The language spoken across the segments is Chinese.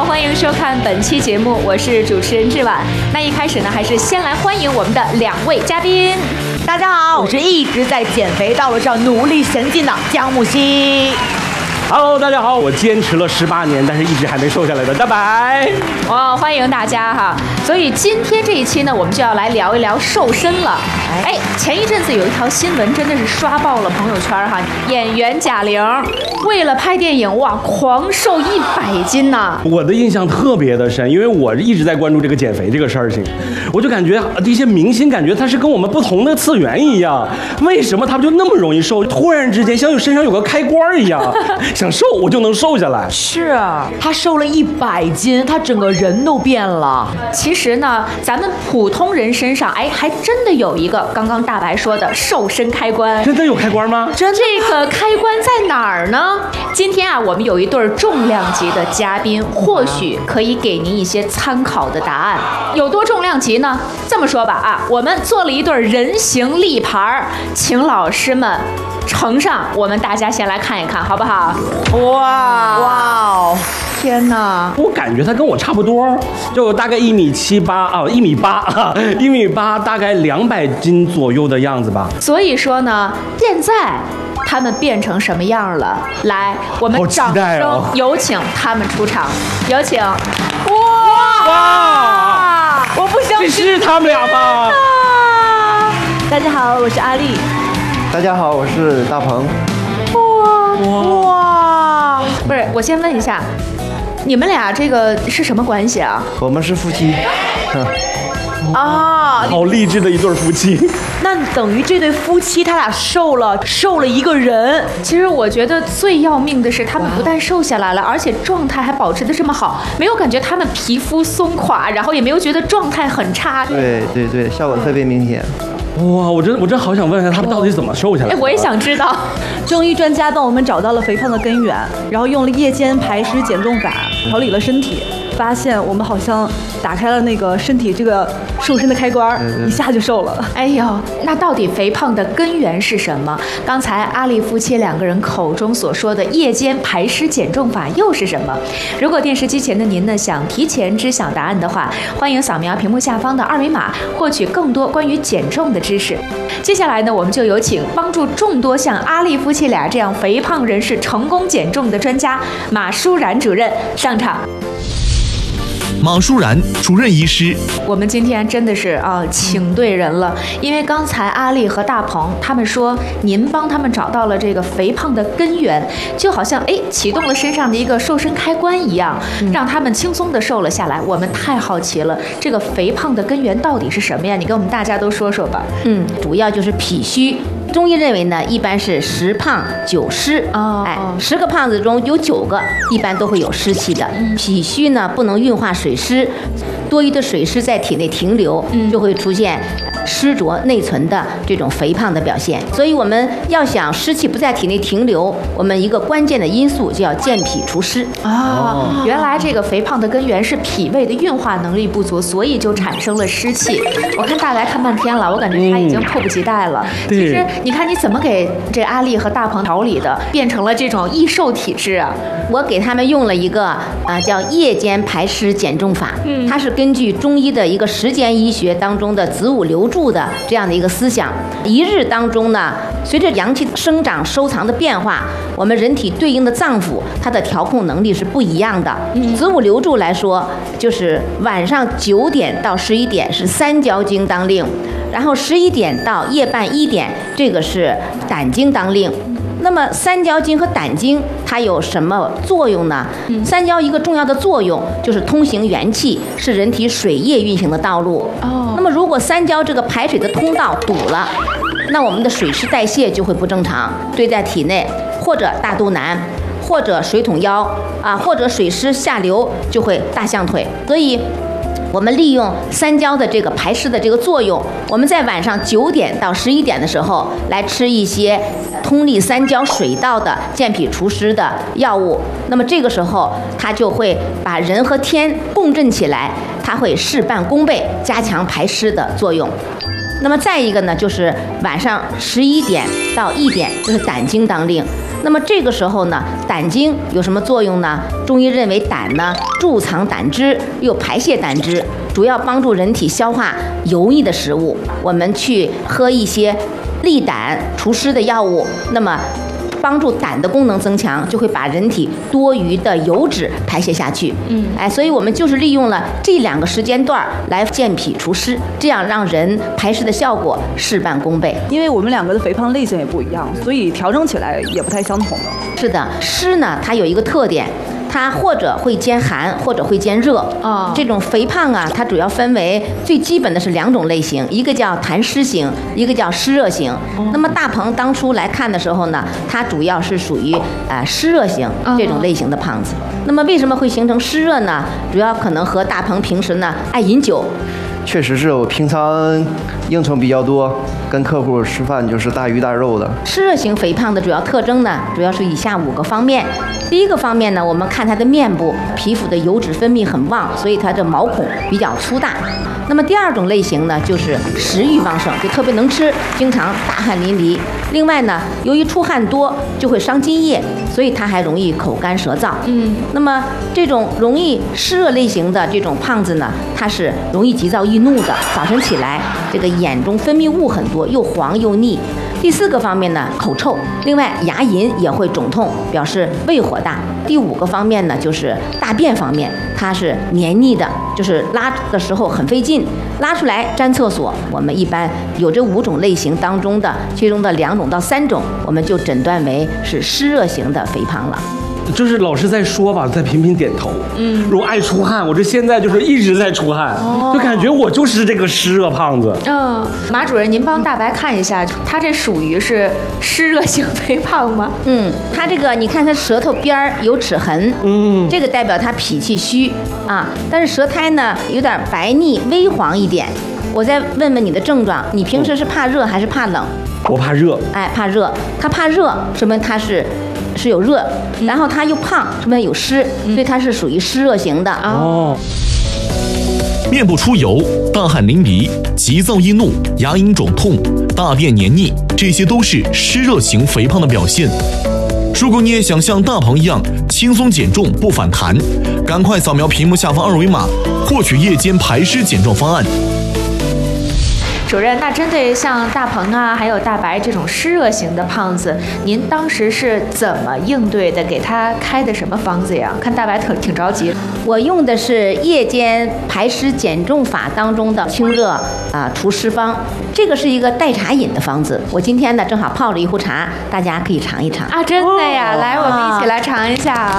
欢迎收看本期节目，我是主持人志婉。那一开始呢，还是先来欢迎我们的2位嘉宾。 大家好，我是一直在减肥道路上努力前进的姜木希。 Hello， 大家好，我坚持了18年，但是一直还没瘦下来的大白。 哇，欢迎大家哈！所以今天这一期呢，我们就要来聊一聊瘦身了。哎，前一阵子有一条新闻真的是刷爆了朋友圈哈，演员贾玲为了拍电影哇，狂瘦100斤呐！ 我的印象特别的深，因为我一直在关注这个减肥这个事情，我就感觉这些明星感觉他是跟我们不同的次元一样，为什么他们就那么容易瘦？突然之间像身上有个开关一样。想瘦我就能瘦下来， 是他瘦了100斤，他整个人都变了。 其实呢，咱们普通人身上，哎，还真的有一个刚刚大白说的瘦身开关。 真的有开关吗？ 这个开关在哪儿呢？今天啊，我们有一对重量级的嘉宾，或许可以给您一些参考的答案。有多重量级呢？这么说吧啊，我们做了一对人形立牌，请老师们呈上，我们大家先来看一看，好不好？哇哦！天哪！ 我感觉他跟我差不多，就大概1.78米啊，1.8米啊，1.8米，大概200斤左右的样子吧。 所以说呢，现在他们变成什么样了？来，我们掌声有请他们出场，有请！ 哇！我不相信这是他们俩吧？ 大家好，我是阿丽。 大家好，我是大鹏。 哇！ 不是，我先问一下，你们俩这个是什么关系啊？ 我们是夫妻。 啊， 好励志的一对夫妻。 那等于这对夫妻他俩瘦了一个人。 其实我觉得最要命的是，他们不但瘦下来了，而且状态还保持得这么好，没有感觉他们皮肤松垮，然后也没有觉得状态很差。 对，效果特别明显。 哇，我真好想问一下他们到底怎么瘦下来的。 哎，我也想知道。 中医专家帮我们找到了肥胖的根源，然后用了夜间排湿减重法调理了身体，发现我们好像打开了那个身体这个瘦身的开关，一下就瘦了。 哎呦，那到底肥胖的根源是什么？刚才阿丽夫妻2个人口中所说的夜间排湿减重法又是什么？如果电视机前的您呢想提前知晓答案的话，欢迎扫描屏幕下方的2维码，获取更多关于减重的知识。接下来呢，我们就有请帮助众多像阿丽夫妻俩这样肥胖人士成功减重的专家马舒然主任上场。 马舒然主任医师， 我们今天真的是请对人了，因为刚才阿丽和大鹏他们说您帮他们找到了这个肥胖的根源，就好像启动了身上的一个瘦身开关一样，让他们轻松的瘦了下来。我们太好奇了，这个肥胖的根源到底是什么呀？你跟我们大家都说说吧。 主要就是脾虚。中医认为呢，一般是10胖9湿。10个胖子中有9个一般都会有湿气的。脾虚呢，不能运化水湿，多余的水湿在体内停留，就会出现湿浊内存的这种肥胖的表现。所以我们要想湿气不在体内停留，我们一个关键的因素就要健脾除湿。 原来这个肥胖的根源是脾胃的运化能力不足，所以就产生了湿气。我看大白看半天了，我感觉他已经迫不及待了。其实你看你怎么给这阿丽和大鹏调理的，变成了这种易瘦体质啊？ 我给他们用了一个叫夜间排湿减重法，它是根据中医的一个时间医学当中的子午流注的这样的一个思想。一日当中呢，随着阳气生长收藏的变化，我们人体对应的脏腑它的调控能力是不一样的。子午流注来说，就是晚上9点到11点是三焦经当令，然后11点到夜半1点，这个是胆经当令。那么三焦经和胆经它有什么作用呢？三焦一个重要的作用就是通行元气，是人体水液运行的道路。那么如果三焦这个排水的通道堵了，那我们的水湿代谢就会不正常，堆在体内，或者大肚腩，或者水桶腰或者水湿下流，就会大象腿。所以我们利用三焦的这个排湿的这个作用，我们在晚上9点到11点的时候来吃一些通利三焦水道的健脾除湿的药物，那么这个时候它就会把人和天共振起来，它会事半功倍，加强排湿的作用。 那么再一个呢，就是晚上11点到1点，就是胆经当令。那么这个时候呢，胆经有什么作用呢？中医认为胆呢贮藏胆汁，又排泄胆汁，主要帮助人体消化油腻的食物。我们去喝一些利胆除湿的药物，那么帮助胆的功能增强，就会把人体多余的油脂排泄下去。所以我们就是利用了这2个时间段来健脾除湿，这样让人排湿的效果事半功倍。 因为我们2个的肥胖类型也不一样，所以调整起来也不太相同。 是的，湿呢，它有一个特点。它或者会兼寒，或者会兼热。这种肥胖啊，它主要分为最基本的是2种类型，一个叫痰湿型，一个叫湿热型。那么大鹏当初来看的时候呢，它主要是属于湿热型这种类型的胖子。那么为什么会形成湿热呢？主要可能和大鹏平时呢爱饮酒。 确实是我平常应酬比较多，跟客户吃饭就是大鱼大肉的。 湿热型肥胖的主要特征呢，主要是以下5个方面。第一个方面呢，我们看他的面部皮肤的油脂分泌很旺，所以他的毛孔比较粗大。那么第2种类型呢，就是食欲旺盛，就特别能吃，经常大汗淋漓。另外呢，由于出汗多就会伤津液，所以他还容易口干舌燥。那么这种容易湿热类型的这种胖子呢，他是容易急躁易怒的，早晨起来这个眼中分泌物很多，又黄又腻。第4个方面呢，口臭，另外牙龈也会肿痛，表示胃火大。第5个方面呢，就是大便方面，它是黏腻的，就是拉的时候很费劲，拉出来粘厕所。我们一般有这5种类型当中的其中的2种到3种，我们就诊断为是湿热型的肥胖了。 就是老师在说吧，在频频点头。如果爱出汗，我这现在就是一直在出汗，就感觉我就是这个湿热胖子。 马主任，您帮大白看一下，他这属于是湿热型肥胖吗？ 他这个你看他舌头边儿有齿痕，这个代表他脾气虚啊，但是舌苔呢有点白腻微黄一点。我再问问你的症状，你平时是怕热还是怕冷？ 我怕热。 怕热，他怕热，说明他是有热，然后他又胖，说明有湿，所以他是属于湿热型的。 面部出油、大汗淋漓、急躁易怒、牙龈肿痛、大便黏腻，这些都是湿热型肥胖的表现。如果你也想像大鹏一样轻松减重不反弹，赶快扫描屏幕下方2维码，获取夜间排湿减重方案。 主任，那针对像大鹏啊，还有大白这种湿热型的胖子，您当时是怎么应对的？给他开的什么方子呀？看大白挺着急。 我用的是夜间排湿减重法当中的清热除湿方，这个是一个代茶饮的方子。我今天呢正好泡了一壶茶，大家可以尝一尝。 真的呀？来，我们一起来尝一下。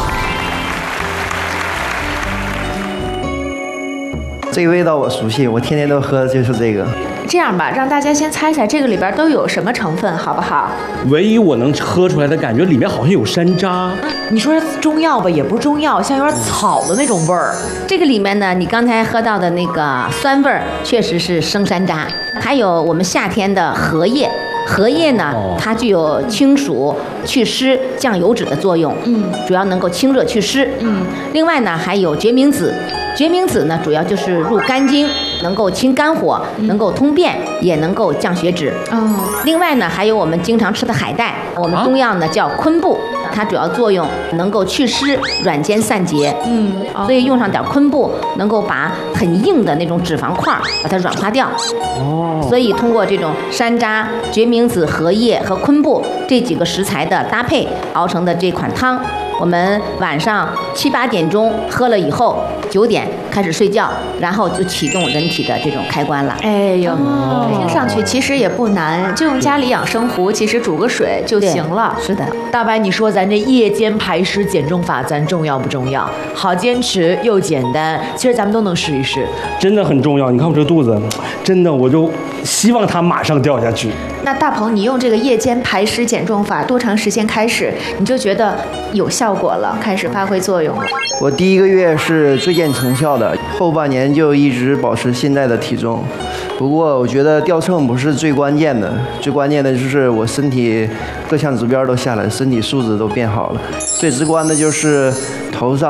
这个味道我熟悉，我天天都喝的就是这个。 这样吧，让大家先猜猜这个里边都有什么成分，好不好？ 唯一我能喝出来的感觉，里面好像有山楂。 你说是中药吧，也不是中药，像有点草的那种味儿。 这个里面呢，你刚才喝到的那个酸味儿，确实是生山楂，还有我们夏天的荷叶。荷叶呢，它具有清暑、祛湿、降油脂的作用，主要能够清热祛湿。另外呢，还有决明子，决明子呢，主要就是入肝经，能够清肝火，能够通便，也能够降血脂。另外呢，还有我们经常吃的海带，我们中药呢叫昆布，它主要作用能够祛湿、软坚散结。所以用上点昆布，能够把很硬的那种脂肪块把它软化掉。所以通过这种山楂、决明子、荷叶和昆布这几个食材的搭配熬成的这款汤，我们晚上7、8点钟喝了以后，9点开始睡觉，然后就启动人体的这种开关了。 听上去其实也不难，就用家里养生壶，其实煮个水就行了。 是的， 大白，你说咱这夜间排湿减重法，咱重要不重要？好坚持又简单，其实咱们都能试一试。 真的很重要。你看我这肚子，真的我就希望它马上掉下去。 那大鹏，你用这个夜间排湿减重法多长时间开始你就觉得有效果了，开始发挥作用了？ 我第1个月是最见成效的，后半年就一直保持现在的体重。不过我觉得掉秤不是最关键的，最关键的就是我身体各项指标都下来，身体素质都变好了。最直观的就是头上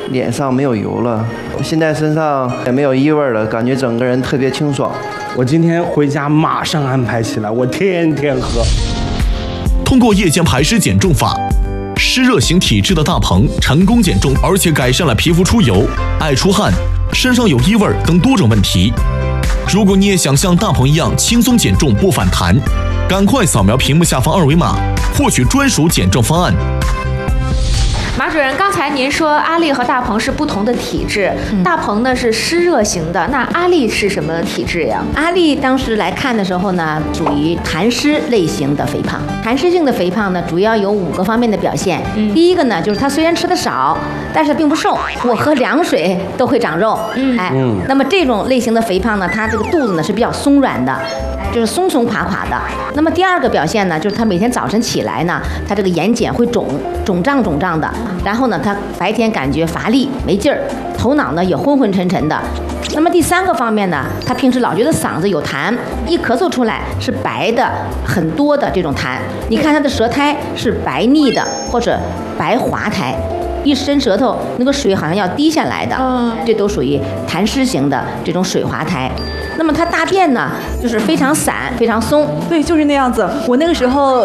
脸上没有油了，现在身上也没有异味了，感觉整个人特别清爽。 我今天回家马上安排起来，我天天喝。 通过夜间排湿减重法，湿热型体质的大鹏成功减重，而且改善了皮肤出油、爱出汗、身上有异味等多种问题。如果你也想像大鹏一样轻松减重不反弹，赶快扫描屏幕下方二维码，获取专属减重方案。 马主任，刚才您说阿丽和大鹏是不同的体质，大鹏呢是湿热型的，那阿丽是什么体质呀？ 阿丽当时来看的时候呢，属于痰湿类型的肥胖。痰湿性的肥胖呢，主要有5个方面的表现。第一个呢，就是她虽然吃的少，但是并不瘦，我喝凉水都会长肉。那么这种类型的肥胖呢，她这个肚子呢是比较松软的，就是松松垮垮的。那么第二个表现呢，就是她每天早晨起来呢，她这个眼睑会肿胀的，然后呢，她白天感觉乏力没劲儿，头脑呢也昏昏沉沉的。那么第3个方面呢，她平时老觉得嗓子有痰，一咳嗽出来是白的很多的这种痰。你看她的舌苔是白腻的或者白滑苔，一伸舌头那个水好像要滴下来的，这都属于痰湿型的这种水滑苔。那么她大便呢，就是非常散非常松。 对，就是那样子。我那个时候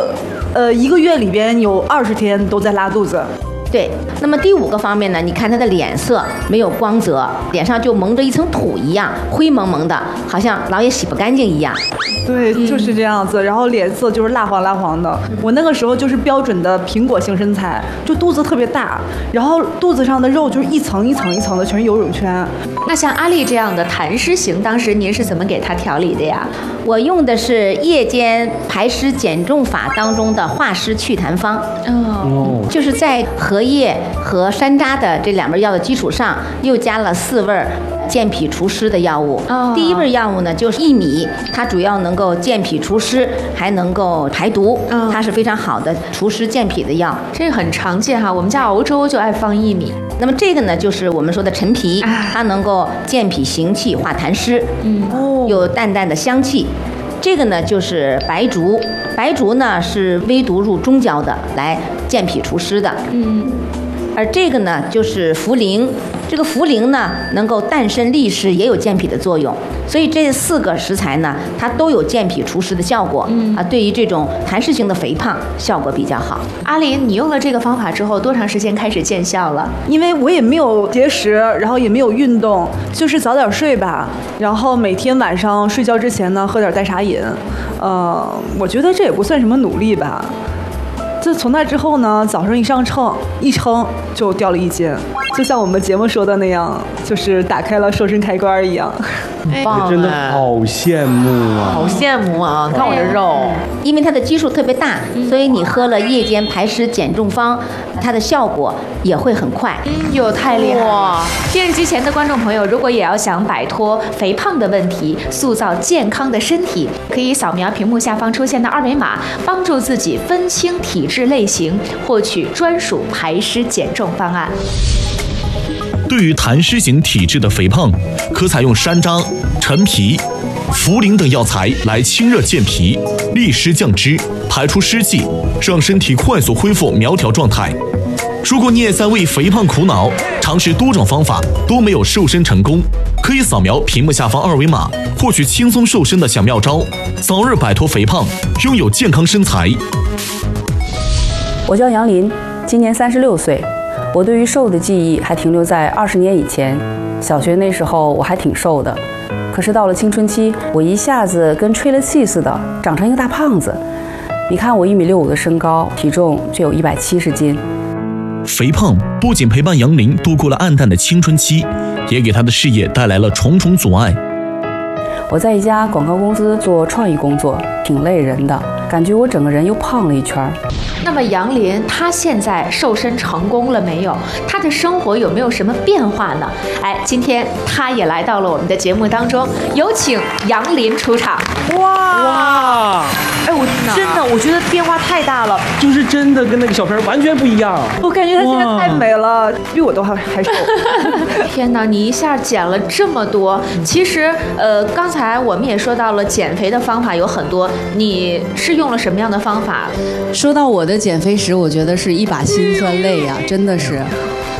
1个月里边有20天都在拉肚子。 对，那么第5个方面呢，你看她的脸色没有光泽，脸上就蒙着一层土一样，灰蒙蒙的，好像老也洗不干净一样。 对，就是这样子。然后脸色就是蜡黄的。我那个时候就是标准的苹果型身材，就肚子特别大，然后肚子上的肉就是一层一层一层的，全是游泳圈。 那像阿丽这样的痰湿型，当时您是怎么给她调理的呀？ 我用的是夜间排湿减重法当中的化湿祛痰方。就是在荷叶和山楂的这2味药的基础上，又加了4味健脾除湿的药物。第1味药物呢就是薏米，它主要能够健脾除湿，还能够排毒，它是非常好的除湿健脾的药。 这个很常见哈，我们家熬粥就爱放薏米。 那么这个呢，就是我们说的陈皮，它能够健脾行气、化痰湿，有淡淡的香气。这个呢就是白术，白术呢是微毒入中焦的，来健脾除湿的。而这个呢就是茯苓，这个茯苓呢能够淡渗利湿，也有健脾的作用。所以这4个食材呢，它都有健脾除湿的效果。对于这种痰湿型的肥胖效果比较好。 阿林，你用了这个方法之后，多长时间开始见效了？ 因为我也没有节食，然后也没有运动，就是早点睡吧，然后每天晚上睡觉之前呢喝点代茶饮。我觉得这也不算什么努力吧。自从那之后呢，早上一上秤，一称就掉了1斤，就像我们节目说的那样，就是打开了瘦身开关一样。 棒， 真的好羡慕啊！ 好羡慕啊！看我这肉， 因为它的基数特别大，所以你喝了夜间排湿减重方，它的效果也会很快。 哟，太厉害了！电视机前的观众朋友，如果也要想摆脱肥胖的问题，塑造健康的身体，可以扫描屏幕下方出现的二维码，帮助自己分清体质类型，获取专属排湿减重方案。 对于痰湿型体质的肥胖，可采用山楂、陈皮、茯苓等药材来清热健脾、利湿降脂、排出湿气，让身体快速恢复苗条状态。如果你也在为肥胖苦恼，尝试多种方法都没有瘦身成功，可以扫描屏幕下方二维码，获取轻松瘦身的小妙招，早日摆脱肥胖，拥有健康身材。 我叫杨林，今年36岁。我对于瘦的记忆还停留在20年以前，小学那时候我还挺瘦的，可是到了青春期，我一下子跟吹了气似的，长成一个大胖子。你看我1.65米的身高，体重却有170斤。 肥胖不仅陪伴杨林度过了暗淡的青春期，也给他的事业带来了重重阻碍。 我在一家广告公司做创意工作，挺累人的，感觉我整个人又胖了一圈。 那么杨林他现在瘦身成功了没有？他的生活有没有什么变化呢？今天他也来到了我们的节目当中，有请杨林出场。 哇！ 我觉得变化太大了， 就是真的跟那个小片完全不一样。 我感觉她现在太美了，比我都还瘦。 天哪，你一下减了这么多！其实，刚才我们也说到了减肥的方法有很多，你是用了什么样的方法？ 说到我的减肥史，我觉得是一把辛酸泪呀，真的是。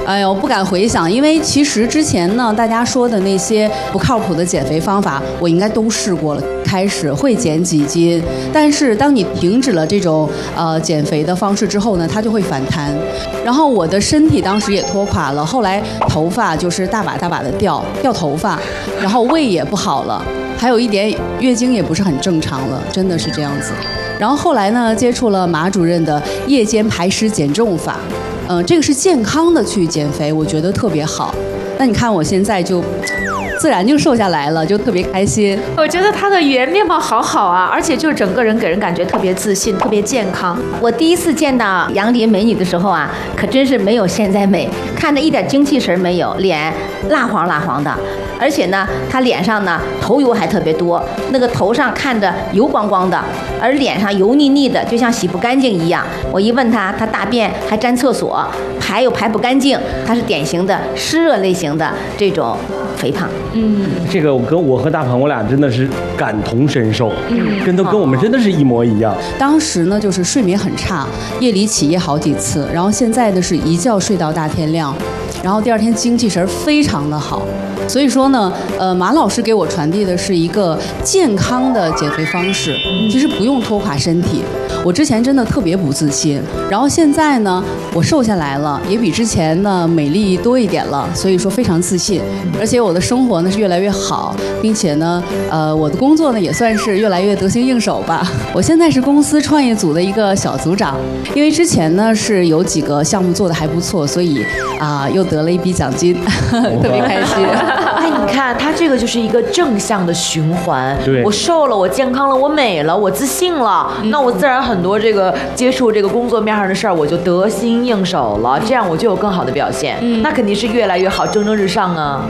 哎呦，不敢回想，因为其实之前呢，大家说的那些不靠谱的减肥方法，我应该都试过了。开始会减几斤，但是当你停止了这种减肥的方式之后呢，它就会反弹。然后我的身体当时也拖垮了，后来头发就是大把大把的掉头发，然后胃也不好了，还有一点月经也不是很正常了，真的是这样子。然后后来呢，接触了马主任的夜间排湿减重法，这个是健康的去减肥，我觉得特别好。那你看我现在就自然就瘦下来了，就特别开心。 我觉得她的原面貌好好啊，而且就整个人给人感觉特别自信，特别健康。 我第一次见到杨林美女的时候啊，可真是没有现在美，看着一点精气神没有，脸蜡黄蜡黄的。而且呢，她脸上呢头油还特别多，那个头上看着油光光的，而脸上油腻腻的，就像洗不干净一样。我一问她，她大便还沾厕所，排又排不干净，她是典型的湿热类型的这种肥胖。 这个我和大鹏我俩真的是感同身受，跟我们真的是一模一样。 当时呢就是睡眠很差，夜里起夜好几次，然后现在呢是一觉睡到大天亮，然后第二天精气神非常的好。所以说呢，马老师给我传递的是一个健康的减肥方式，其实不用拖垮身体。我之前真的特别不自信，然后现在呢，我瘦下来了，也比之前呢美丽多一点了，所以说非常自信，而且我的生活呢是越来越好，并且呢，我的工作呢也算是越来越得心应手吧。我现在是公司创业组的一个小组长，因为之前呢是有几个项目做得还不错，所以又得了一笔奖金，特别开心。 哎，你看，它这个就是一个正向的循环。 对， 我瘦了，我健康了，我美了，我自信了，那我自然很多这个接触这个工作面上的事儿，我就得心应手了，这样我就有更好的表现。那肯定是越来越好，蒸蒸日上啊。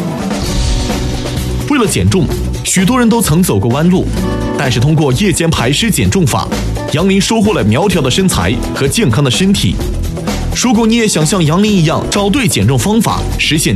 为了减重，许多人都曾走过弯路，但是通过夜间排湿减重法，杨林收获了苗条的身材和健康的身体。如果你也想像杨林一样找对减重方法，实现